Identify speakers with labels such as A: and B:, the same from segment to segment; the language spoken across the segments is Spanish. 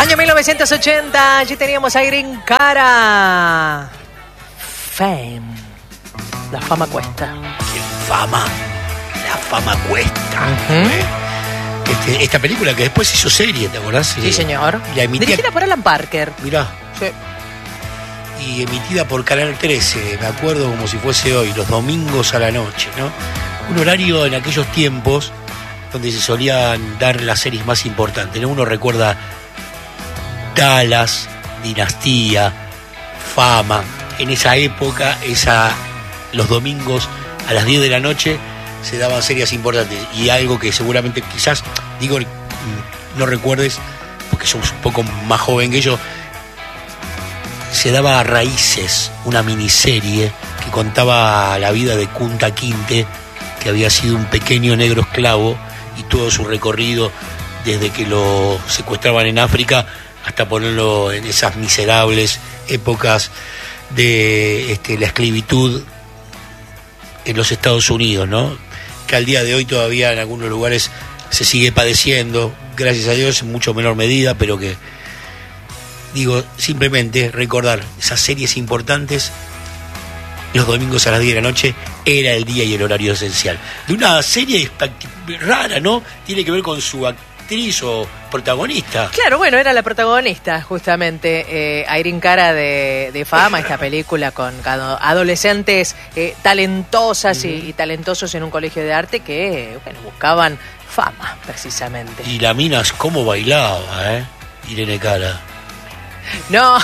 A: Año 1980, allí teníamos a Irene Cara. Fame. La fama cuesta.
B: Fama. La fama cuesta. Esta película que después hizo serie, ¿te acordás?
A: Sí, señor. Dirigida por Alan Parker.
B: Mirá.
A: Sí.
B: Y emitida por Canal 13, me acuerdo como si fuese hoy, los domingos a la noche, ¿no? Un horario en aquellos tiempos donde se solían dar las series más importantes, ¿no? Uno recuerda Dallas, Dinastía, Fama. En esa época, los domingos a las 10 de la noche se daban series importantes. Y algo que seguramente quizás, no recuerdes, porque sos un poco más joven que yo, se daba Raíces, una miniserie que contaba la vida de Kunta Kinte, que había sido un pequeño negro esclavo, y todo su recorrido desde que lo secuestraban en África hasta ponerlo en esas miserables épocas de la esclavitud en los Estados Unidos, ¿no? Que al día de hoy todavía en algunos lugares se sigue padeciendo, gracias a Dios en mucho menor medida, pero que simplemente recordar esas series importantes. Los domingos a las 10 de la noche era el día y el horario esencial. De una serie rara, ¿no? Tiene que ver con su actriz o protagonista.
A: Claro, bueno, era la protagonista, justamente, Irene Cara de Fama, esta película con adolescentes talentosas y talentosos en un colegio de arte que, buscaban fama, precisamente.
B: Y la mina, cómo bailaba, Irene Cara.
A: No.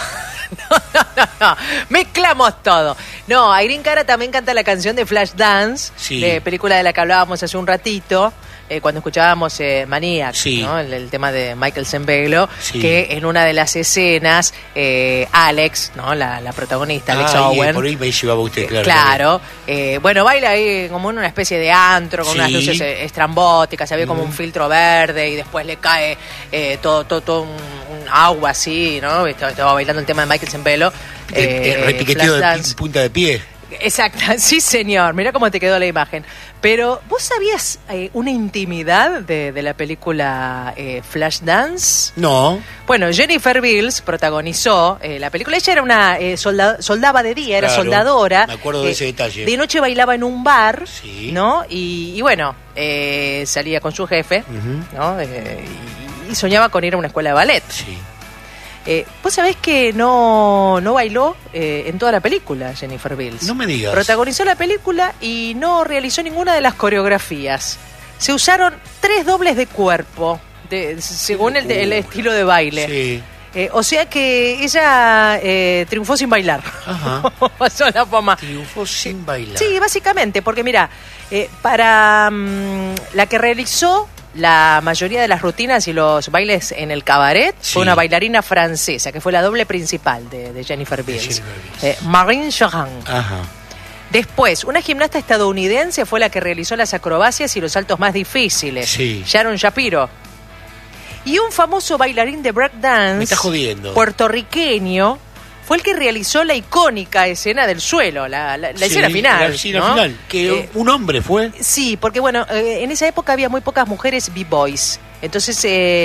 A: Mezclamos todo. No, Irene Cara también canta la canción de Flashdance,
B: sí,
A: de película de la que hablábamos hace un ratito, cuando escuchábamos Maniac,
B: sí,
A: ¿no? El tema de Michael Zembello,
B: sí,
A: que en una de las escenas, Alex, ¿no? La protagonista, Alex Owen.
B: Por ahí me llevaba usted, claro.
A: Claro, baila ahí como en una especie de antro, con unas luces estrambóticas, había como un filtro verde y después le cae todo un agua así, ¿no? Estaba bailando el tema de Michael Zembello.
B: Repiqueteo de punta de pie.
A: Exacto, sí señor, mirá cómo te quedó la imagen. Pero, ¿vos sabías una intimidad de la película Flashdance?
B: No.
A: Bueno, Jennifer Beals protagonizó la película. Ella era una soldaba de día, era soldadora.
B: Me acuerdo de ese detalle.
A: De noche bailaba en un bar,
B: sí,
A: ¿no? Y bueno, salía con su jefe, ¿no? Y soñaba con ir a una escuela de ballet.
B: Sí.
A: ¿Vos sabés que no bailó en toda la película Jennifer Beals?
B: No me digas.
A: Protagonizó la película y no realizó ninguna de las coreografías. Se usaron 3 dobles de cuerpo, según el estilo de baile.
B: Sí.
A: O sea que ella triunfó sin bailar.
B: Ajá.
A: Pasó la fama.
B: Triunfó sin bailar.
A: Sí, básicamente, porque mira, para la que realizó la mayoría de las rutinas y los bailes en el cabaret, fue una bailarina francesa, que fue la doble principal de Jennifer Beals, Marine Charan.
B: Ajá.
A: Después, una gimnasta estadounidense fue la que realizó las acrobacias y los saltos más difíciles, Sharon Shapiro. Y un famoso bailarín de breakdance,
B: me está jodiendo,
A: puertorriqueño, fue el que realizó la icónica escena del suelo, la escena final.
B: La escena final, que un hombre fue.
A: Sí, porque bueno, en esa época había muy pocas mujeres b-boys. Entonces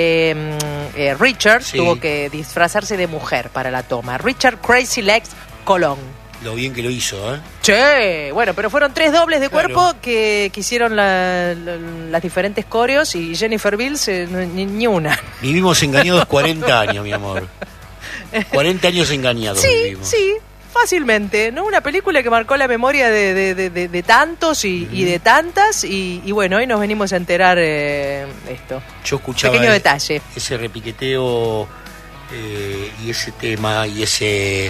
A: Richard tuvo que disfrazarse de mujer para la toma. Richard Crazy Legs Colón.
B: Lo bien que lo hizo, ¿eh?
A: Che, bueno, pero fueron 3 dobles de cuerpo que hicieron las diferentes coreos y Jennifer Beals ni una.
B: Vivimos engañados 40 años, mi amor. 40 años engañados.
A: Sí, fácilmente, ¿no? Una película que marcó la memoria de tantos y de tantas y bueno, hoy nos venimos a enterar esto.
B: Yo escuchaba
A: pequeño detalle.
B: Ese repiqueteo y ese tema y ese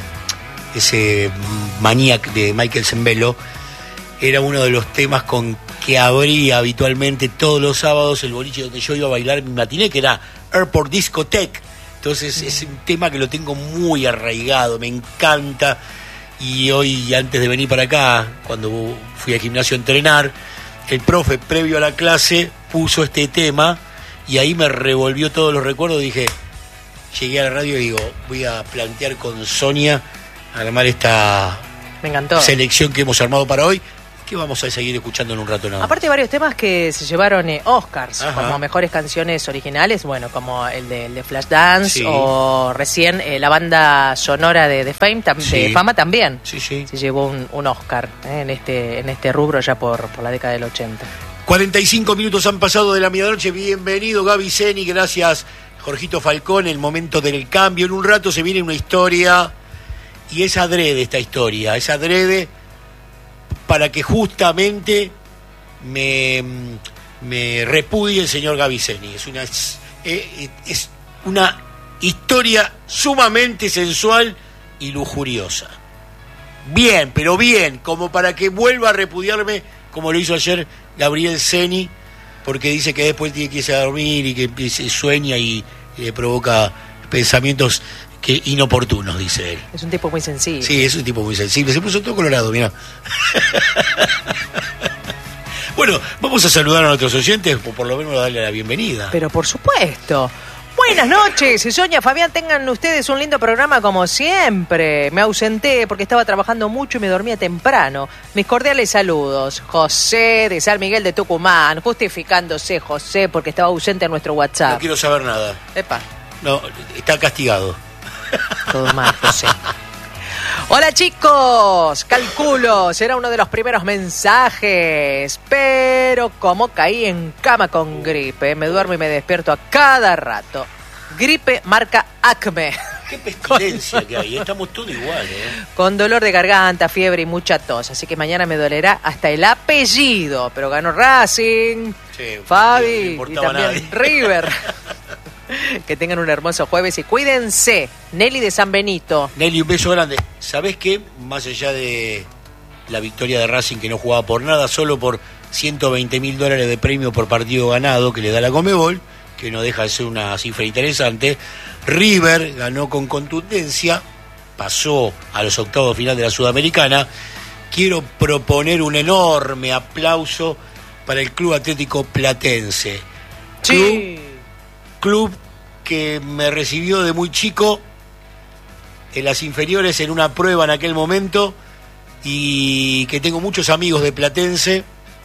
B: Maniac de Michael Zembello era uno de los temas con que abría habitualmente todos los sábados el boliche donde yo iba a bailar mi matiné, que era Airport Discotheque. Entonces es un tema que lo tengo muy arraigado, me encanta. Y hoy, antes de venir para acá, cuando fui al gimnasio a entrenar, el profe, previo a la clase, puso este tema y ahí me revolvió todos los recuerdos. Dije, llegué a la radio y digo, voy a plantear con Sonia armar esta
A: me encantó
B: selección que hemos armado para hoy. que vamos a seguir escuchando en un rato nada más.
A: Aparte, varios temas que se llevaron Oscars,
B: Ajá.
A: como mejores canciones originales, bueno, como el de Flashdance,
B: Sí.
A: o recién la banda sonora de Fama también.
B: Sí, sí.
A: Se llevó un Oscar en este rubro ya por la década del 80.
B: 45 minutos han pasado de la medianoche. Bienvenido, Gaby Zeni. Gracias, Jorgito Falcón. El momento del cambio. En un rato se viene una historia, y es adrede esta historia. Es adrede para que justamente me repudie el señor Gaby Zeni. Es una historia sumamente sensual y lujuriosa. Bien, pero bien, como para que vuelva a repudiarme, como lo hizo ayer Gabriel Zeni, porque dice que después tiene que irse a dormir y que sueña y le provoca pensamientos inoportunos, dice él.
A: Es un tipo muy sensible.
B: Sí, es un tipo muy sensible. Se puso todo colorado, mirá. Bueno, vamos a saludar a nuestros oyentes, por lo menos darle la bienvenida.
A: Pero por supuesto. Buenas noches, Sonia, Fabián, tengan ustedes un lindo programa como siempre. Me ausenté porque estaba trabajando mucho y me dormía temprano. Mis cordiales saludos. José de San Miguel de Tucumán, justificándose José porque estaba ausente en nuestro WhatsApp.
B: No quiero saber nada.
A: Epa.
B: No, está castigado.
A: Todo mal, José. Hola chicos, calculo, será uno de los primeros mensajes, pero como caí en cama con gripe, me duermo y me despierto a cada rato. Gripe marca Acme.
B: Qué pestilencia que hay, estamos todos iguales.
A: Con dolor de garganta, fiebre y mucha tos, así que mañana me dolerá hasta el apellido, pero ganó Racing,
B: Sí,
A: Fabi
B: no
A: y
B: importaba
A: también
B: nadie.
A: River. Que tengan un hermoso jueves y cuídense. Nelly de San Benito.
B: Nelly, un beso grande. ¿Sabés qué? Más allá de la victoria de Racing, que no jugaba por nada, solo por $120.000 de premio por partido ganado que le da la Conmebol, que no deja de ser una cifra interesante, River ganó con contundencia, pasó a los octavos de final de la Sudamericana. Quiero proponer un enorme aplauso para el Club Atlético Platense.
A: Sí.
B: Club que me recibió de muy chico en las inferiores en una prueba en aquel momento, y que tengo muchos amigos de Platense,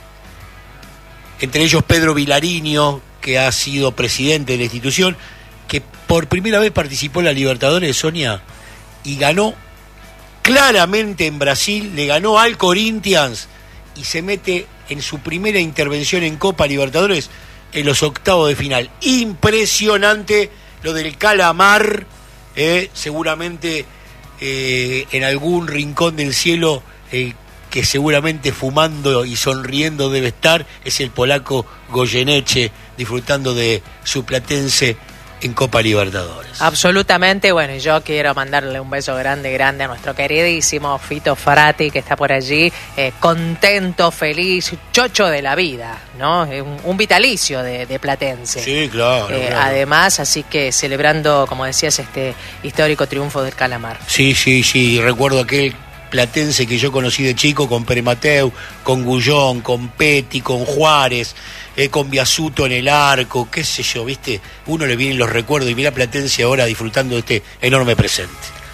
B: entre ellos Pedro Vilariño, que ha sido presidente de la institución, que por primera vez participó en la Libertadores, Sonia, y ganó claramente en Brasil, le ganó al Corinthians y se mete en su primera intervención en Copa Libertadores en los octavos de final. Impresionante lo del Calamar, seguramente en algún rincón del cielo, que seguramente fumando y sonriendo debe estar, es el polaco Goyeneche, disfrutando de su Platense en Copa Libertadores.
A: Absolutamente, bueno, y yo quiero mandarle un beso grande a nuestro queridísimo Fito Frati, que está por allí, contento, feliz, chocho de la vida, ¿no? Un vitalicio de Platense.
B: Sí, claro, claro.
A: Además, así que celebrando, como decías, este histórico triunfo del Calamar.
B: Sí, recuerdo aquel Platense que yo conocí de chico, con Peremateu, con Gullón, con Petty, con Juárez, con Biasuto en el arco, qué sé yo, ¿viste? Uno le vienen los recuerdos, y mira Platense ahora disfrutando de este enorme presente.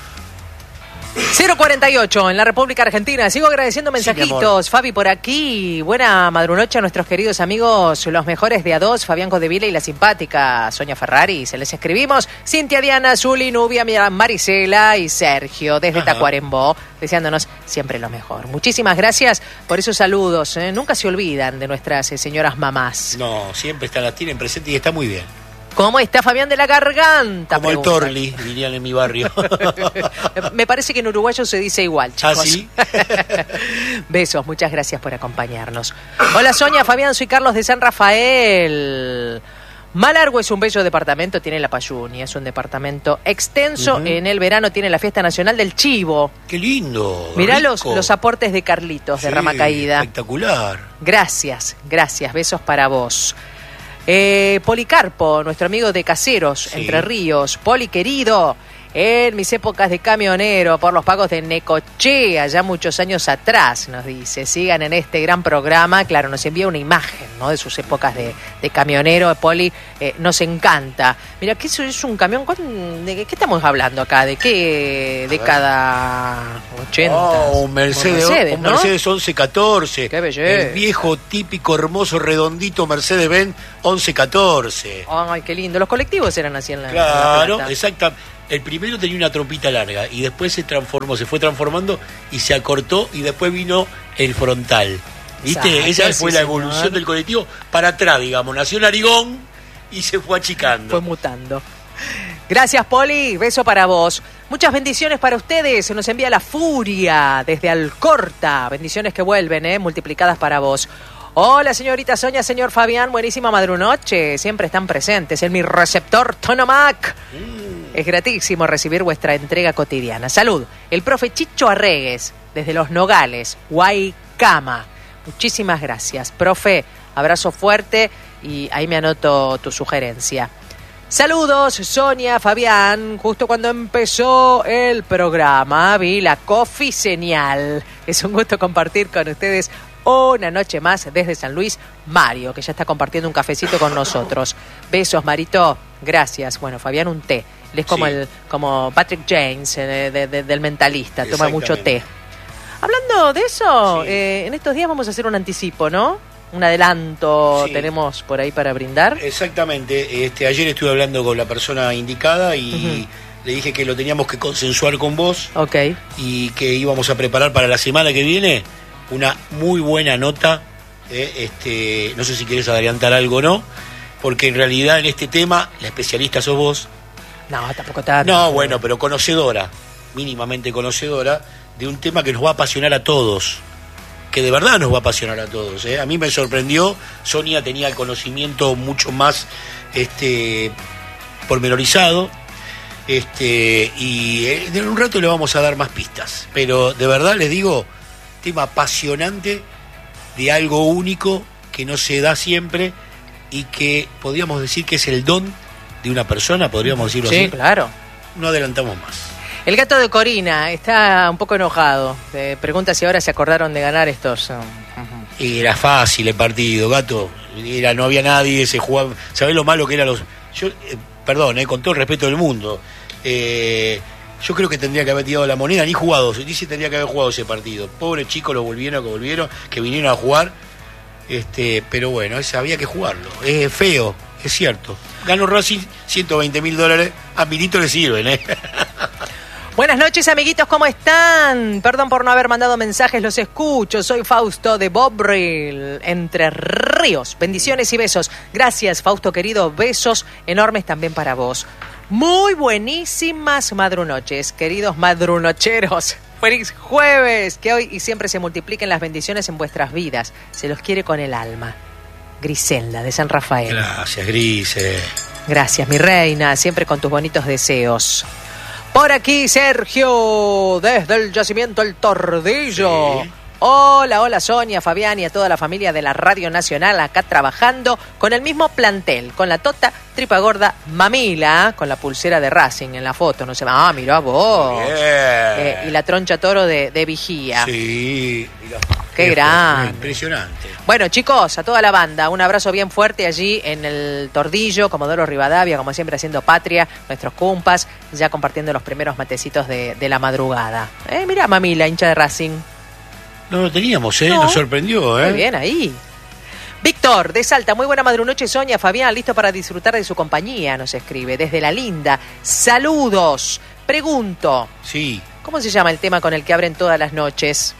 A: 048 en la República Argentina. Sigo agradeciendo
B: Sí, mi
A: mensajitos.
B: amor.
A: Fabi por aquí. Buena madrunoche a nuestros queridos amigos, los mejores de A2, Fabián Codevila y la simpática Sonia Ferrari. Se les escribimos. Cintia, Diana, Zuli, Nubia, Marisela y Sergio desde
B: Ajá.
A: Tacuarembó, deseándonos siempre lo mejor. Muchísimas gracias por esos saludos. Nunca se olvidan de nuestras señoras mamás.
B: No, siempre las tienen presente y está muy bien.
A: ¿Cómo está Fabián de la Garganta?
B: Como el
A: Preguntan.
B: Torli, dirían en mi barrio.
A: Me parece que en uruguayo se dice igual, chicos.
B: ¿Ah, sí?
A: Besos, muchas gracias por acompañarnos. Hola Sonia, Fabián, soy Carlos de San Rafael. Malargüe es un bello departamento, tiene La Payuni, es un departamento extenso.
B: Ujú.
A: En el verano tiene la fiesta nacional del chivo.
B: Qué lindo.
A: Mirá
B: rico.
A: los aportes de Carlitos, de
B: Sí,
A: Rama Caída.
B: Espectacular.
A: Gracias, besos para vos. Policarpo, nuestro amigo de Caseros,
B: Sí.
A: Entre Ríos. Poli, querido, En mis épocas de camionero, por los pagos de Necochea, ya muchos años atrás, nos dice. Sigan en este gran programa. Claro, nos envía una imagen, ¿no?, de sus épocas de camionero. Poli, nos encanta. Mira, que eso es un camión. ¿De qué estamos hablando acá? ¿De qué década? 80.
B: Un Mercedes,
A: ¿no?
B: Mercedes 1114.
A: Qué belleza.
B: El viejo, típico, hermoso, redondito Mercedes-Benz 1114.
A: Ay, qué lindo. Los colectivos eran así en la
B: Claro,
A: Plata.
B: exacto. El primero tenía una trompita larga y después se fue transformando y se acortó y después vino el frontal. ¿Viste?
A: Exacto,
B: Esa fue
A: sí,
B: la
A: señor.
B: evolución del colectivo para atrás, digamos. Nació Narigón y se fue achicando.
A: Fue mutando. Gracias, Poli. Beso para vos. Muchas bendiciones para ustedes. Se nos envía la furia desde Alcorta. Bendiciones que vuelven, multiplicadas para vos. Hola, señorita Sonia, señor Fabián. Buenísima madrunoche. Siempre están presentes en mi receptor Tonomac. Es gratísimo recibir vuestra entrega cotidiana. Salud. El profe Chicho Arregues, desde Los Nogales, Guaycama. Muchísimas gracias, profe. Abrazo fuerte y ahí me anoto tu sugerencia. Saludos, Sonia, Fabián. Justo cuando empezó el programa vi la Coffee Señal. Es un gusto compartir con ustedes una noche más desde San Luis. Mario, que ya está compartiendo un cafecito con nosotros. Besos, Marito. Gracias. Bueno, Fabián, un té. Él es como,
B: Sí.
A: como Patrick James del Mentalista. Toma mucho té. Hablando de eso,
B: Sí.
A: en estos días vamos a hacer un anticipo, ¿no? Un adelanto
B: Sí.
A: tenemos por ahí para brindar.
B: Exactamente. Ayer estuve hablando con la persona indicada y le dije que lo teníamos que consensuar con vos
A: Ok.
B: y que íbamos a preparar para la semana que viene una muy buena nota. No sé si querés adelantar algo o no, porque en realidad en este tema la especialista sos vos.
A: No, tampoco tanto.
B: No, bueno, pero conocedora, mínimamente conocedora, de un tema que nos va a apasionar a todos, que de verdad nos va a apasionar a todos. A mí me sorprendió, Sonia tenía el conocimiento mucho más pormenorizado, y en un rato le vamos a dar más pistas, pero de verdad les digo, tema apasionante de algo único que no se da siempre y que podríamos decir que es el don de una persona, podríamos decirlo así.
A: Sí, claro.
B: No adelantamos más.
A: El gato de Corina está un poco enojado. Pregunta si ahora se acordaron de ganar estos.
B: Y era fácil el partido, gato. No había nadie, se jugaba. ¿Sabés lo malo que eran los.? Yo, perdón, con todo el respeto del mundo. Yo creo que tendría que haber tirado la moneda, ni jugado. Dice tendría que haber jugado ese partido. Pobre chico, lo volvieron, que vinieron a jugar. Pero bueno, había que jugarlo. Es feo, es cierto. Ganó Racing $120.000. A Milito le sirven,
A: Buenas noches, amiguitos, ¿cómo están? Perdón por no haber mandado mensajes, los escucho. Soy Fausto de Bobril, Entre Ríos. Bendiciones y besos. Gracias, Fausto querido. Besos enormes también para vos. Muy buenísimas madrunoches, queridos madrunocheros. Feliz jueves, que hoy y siempre se multipliquen las bendiciones en vuestras vidas. Se los quiere con el alma. Griselda, de San Rafael.
B: Gracias, Grise.
A: Gracias, mi reina, siempre con tus bonitos deseos. Por aquí, Sergio, desde el yacimiento El Tordillo.
B: Sí.
A: Hola, Sonia, Fabián y a toda la familia de la Radio Nacional acá trabajando con el mismo plantel, con la tota, tripa gorda, mamila, con la pulsera de Racing en la foto, no se va. Ah, mirá vos.
B: Bien.
A: Y la troncha toro de vigía.
B: Sí, mirá.
A: Qué grande.
B: Impresionante.
A: Bueno, chicos, a toda la banda, un abrazo bien fuerte allí en el Tordillo, Comodoro Rivadavia, como siempre haciendo patria, nuestros cumpas, ya compartiendo los primeros matecitos de la madrugada. Mirá, mamila, hincha de Racing.
B: No lo teníamos,
A: No.
B: Nos sorprendió,
A: Muy bien ahí. Víctor, de Salta, muy buena madrunoche, Sonia, Fabián, listo para disfrutar de su compañía, nos escribe, desde La Linda. Saludos. Pregunto,
B: Sí.
A: ¿cómo se llama el tema con el que abren todas las noches?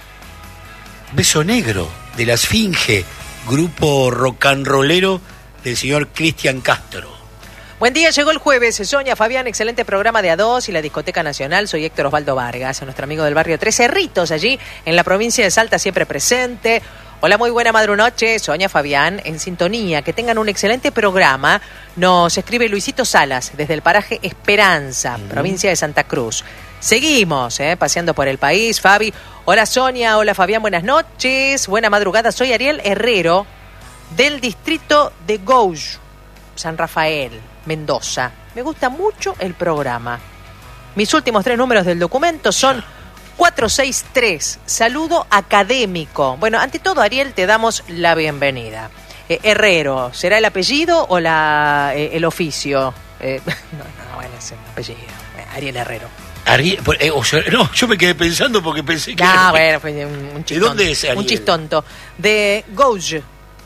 B: Beso Negro, de la Esfinge, grupo rock and rollero del señor Cristian Castro.
A: Buen día, llegó el jueves. Sonia, Fabián, excelente programa de A2 y la Discoteca Nacional. Soy Héctor Osvaldo Vargas, nuestro amigo del barrio Tres Cerritos, allí en la provincia de Salta, siempre presente. Hola, muy buena madrunoche. Sonia, Fabián, en sintonía. Que tengan un excelente programa. Nos escribe Luisito Salas, desde el paraje Esperanza, provincia de Santa Cruz. Seguimos, paseando por el país. Fabi, hola Sonia, hola Fabián, buenas noches. Buena madrugada, soy Ariel Herrero, del distrito de Gouj, San Rafael, Mendoza. Me gusta mucho el programa. Mis últimos 3 números del documento son 463, saludo académico. Bueno, ante todo, Ariel, te damos la bienvenida. Herrero, ¿será el apellido o el oficio? Bueno, es el apellido. Ariel Herrero.
B: Ariel, no, yo me quedé pensando porque pensé que...
A: bueno, fue un chistón.
B: ¿De dónde es Ariel?
A: Un chistonto. De Gouge.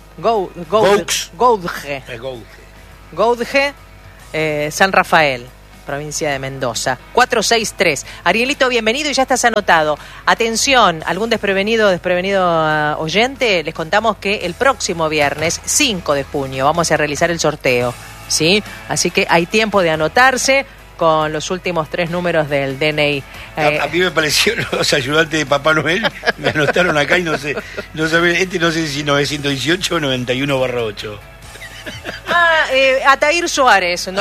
A: Gouge, San Rafael, provincia de Mendoza. 463. Arielito, bienvenido y ya estás anotado. Atención, algún desprevenido oyente, les contamos que el próximo viernes 5 de junio vamos a realizar el sorteo, ¿sí? Así que hay tiempo de anotarse con los últimos 3 números del DNI.
B: A mí me parecieron los ayudantes de Papá Noel, me anotaron acá y no sé si 918 o 91/8.
A: Atair Suárez,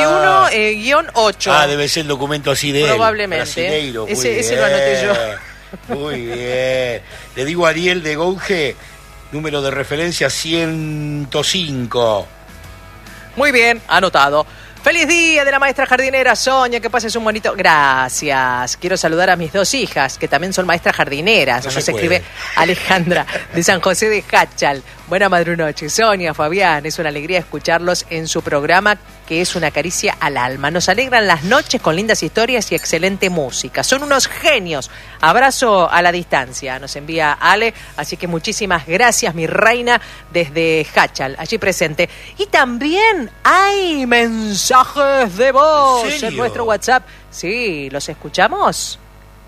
A: 91-8.
B: Debe ser el documento así de él.
A: Probablemente. Ese lo anoté yo.
B: Muy bien. Le digo a Ariel de Gouge, número de referencia 105.
A: Muy bien, anotado. ¡Feliz día de la maestra jardinera, Sonia! Que pases un bonito... Gracias. Quiero saludar a mis 2 hijas, que también son maestras jardineras. Nos escribe Alejandra, de San José de Hachal. Buena madrunoche. Sonia, Fabián, es una alegría escucharlos en su programa, que es una caricia al alma. Nos alegran las noches con lindas historias y excelente música. Son unos genios. Abrazo a la distancia, nos envía Ale. Así que muchísimas gracias, mi reina, desde Hachal, allí presente. Y también hay mensajes de voz en nuestro WhatsApp. Sí, ¿los escuchamos?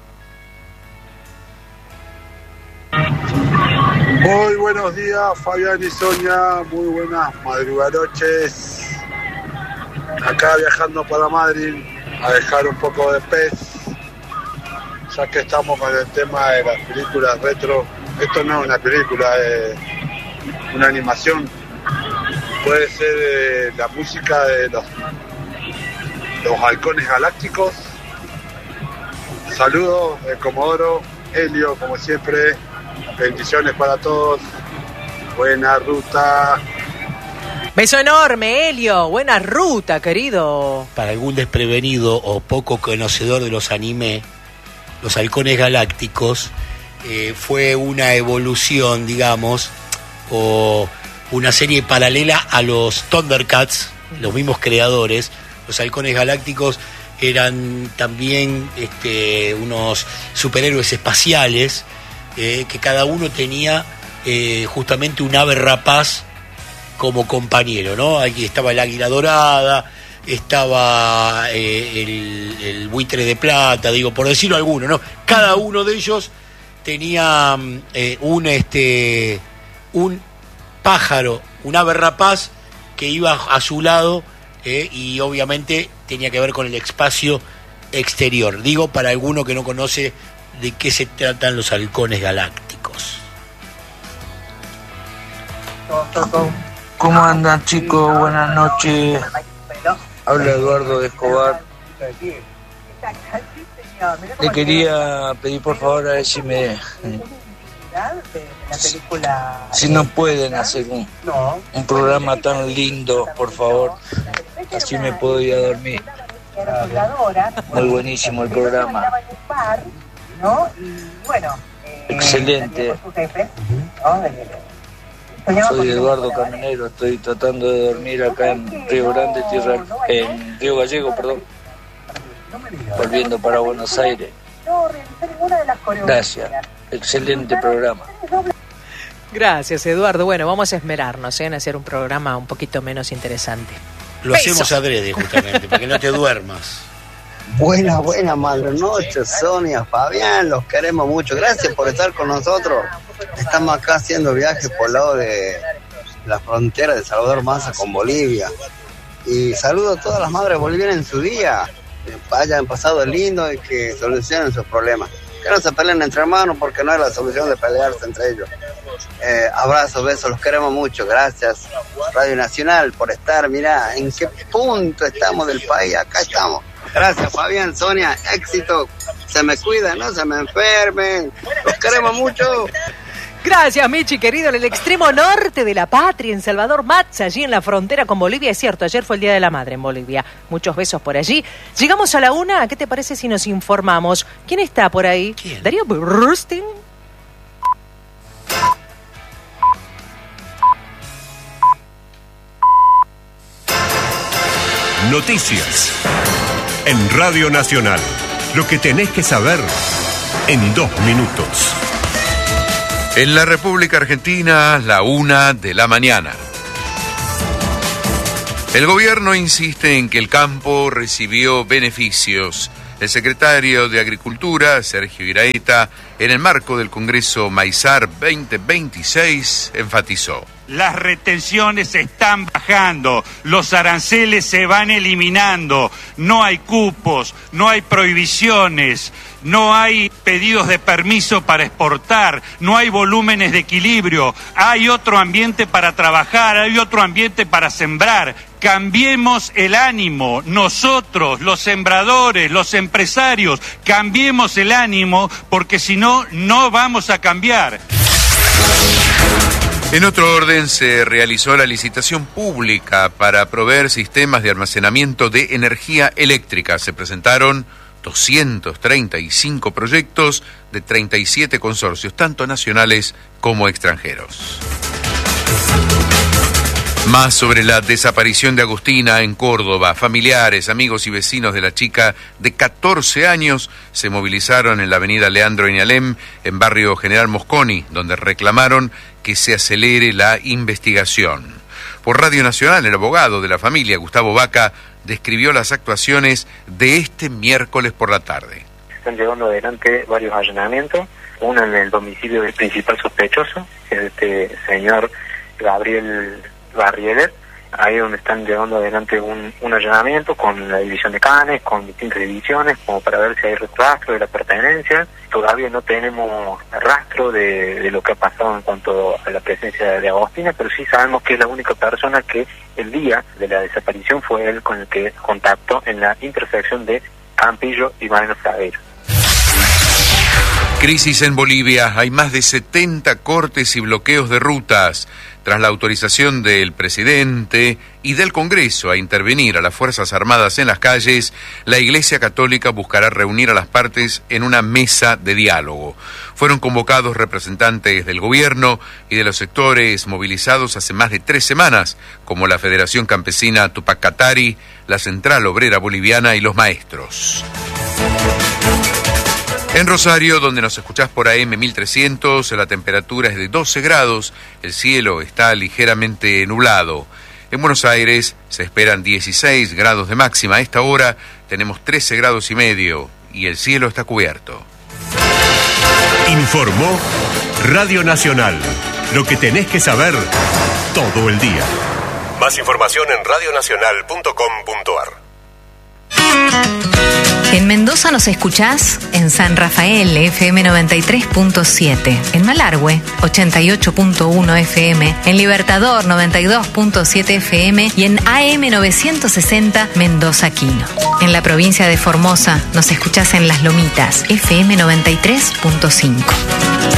C: Muy buenos días, Fabián y Sonia. Muy buenas madruganoches. Acá viajando para Madrid a dejar un poco de pez, ya que estamos con el tema de las películas retro. Esto no es una película, es una animación. Puede ser la música de los halcones galácticos. Saludos de Comodoro, Helio, como siempre. Bendiciones para todos. Buena ruta.
A: Beso enorme, Helio. Buena ruta, querido.
B: Para algún desprevenido o poco conocedor de los anime, los halcones galácticos fue una evolución, digamos, o una serie paralela a los Thundercats, los mismos creadores. Los halcones galácticos eran también unos superhéroes espaciales que cada uno tenía justamente un ave rapaz como compañero, ¿no? Aquí estaba el águila dorada, estaba el buitre de plata, digo, por decirlo alguno, ¿no? Cada uno de ellos tenía un pájaro, un ave rapaz que iba a su lado y obviamente tenía que ver con el espacio exterior. Digo, para alguno que no conoce de qué se tratan los halcones galácticos.
D: ¿Cómo andan, chicos? Buenas noches. Habla Eduardo de Escobar. Le quería pedir por favor a ver si no pueden hacer un programa tan lindo, por favor. Así me puedo ir a dormir. Muy buenísimo el programa. Excelente. Soy Eduardo Caminero, estoy tratando de dormir acá en Río Grande, en Río Gallego, perdón, volviendo para Buenos Aires. Gracias, excelente programa.
A: Gracias, Eduardo. Bueno, vamos a esmerarnos en hacer un programa un poquito menos interesante.
B: Lo hacemos adrede, justamente, para que no te duermas.
E: Buenas madrunoches, Sonia, Fabián, los queremos mucho. Gracias por estar con nosotros. Estamos acá haciendo viajes por el lado de la frontera de Salvador Maza con Bolivia. Y saludo a todas las madres bolivianas en su día. Que hayan pasado lindo y que solucionen sus problemas. Que no se peleen entre hermanos porque no es la solución de pelearse entre ellos. Abrazos, besos, los queremos mucho. Gracias, Radio Nacional, por estar. Mirá, en qué punto estamos del país. Acá estamos. Gracias, Fabián, Sonia, éxito. Se me cuidan, no se me enfermen. Los queremos mucho.
A: Gracias, Michi, querido. En el extremo norte de la patria, en Salvador Matza, allí en la frontera con Bolivia. Es cierto, ayer fue el Día de la Madre en Bolivia. Muchos besos por allí. Llegamos a la 1. ¿Qué te parece si nos informamos? ¿Quién está por ahí?
B: ¿Quién?
A: Darío Burstein.
F: Noticias en Radio Nacional. Lo que tenés que saber en 2 minutos.
G: En la República Argentina, la 1 de la mañana. El gobierno insiste en que el campo recibió beneficios. El secretario de Agricultura, Sergio Iraeta, en el marco del Congreso Maizar 2026, enfatizó:
H: las retenciones están bajando, los aranceles se van eliminando, no hay cupos, no hay prohibiciones, no hay pedidos de permiso para exportar, no hay volúmenes de equilibrio, hay otro ambiente para trabajar, hay otro ambiente para sembrar. Cambiemos el ánimo, nosotros, los sembradores, los empresarios, cambiemos el ánimo, porque si no, no vamos a cambiar.
G: En otro orden, se realizó la licitación pública para proveer sistemas de almacenamiento de energía eléctrica. Se presentaron 235 proyectos de 37 consorcios, tanto nacionales como extranjeros. Más sobre la desaparición de Agustina en Córdoba. Familiares, amigos y vecinos de la chica de 14 años se movilizaron en la avenida Leandro Iñalem, en barrio General Mosconi, donde reclamaron que se acelere la investigación. Por Radio Nacional, el abogado de la familia, Gustavo Vaca, describió las actuaciones de este miércoles por la tarde.
I: Están llevando adelante varios allanamientos, uno en el domicilio del principal sospechoso, este señor Gabriel Barrieler, ahí donde están llevando adelante un allanamiento con la división de canes, con distintas divisiones, como para ver si hay rastro de la pertenencia. Todavía no tenemos rastro de lo que ha pasado en cuanto a la presencia de Agustina, pero sí sabemos que es la única persona que el día de la desaparición fue él con el que contactó en la intersección de Campillo y Mariano Fragueiro.
G: Crisis en Bolivia. Hay más de 70 cortes y bloqueos de rutas. Tras la autorización del presidente y del Congreso a intervenir a las Fuerzas Armadas en las calles, la Iglesia Católica buscará reunir a las partes en una mesa de diálogo. Fueron convocados representantes del gobierno y de los sectores movilizados hace más de 3 semanas, como la Federación Campesina Tupac Katari, la Central Obrera Boliviana y los maestros. En Rosario, donde nos escuchás por AM 1300, la temperatura es de 12 grados, el cielo está ligeramente nublado. En Buenos Aires se esperan 16 grados de máxima. A esta hora tenemos 13 grados y medio y el cielo está cubierto.
F: Informó Radio Nacional. Lo que tenés que saber todo el día. Más información en radionacional.com.ar.
J: En Mendoza nos escuchás en San Rafael, FM 93.7, en Malargüe, 88.1 FM, en Libertador, 92.7 FM y en AM 960 Mendoza Quino. En la provincia de Formosa nos escuchás en Las Lomitas, FM 93.5.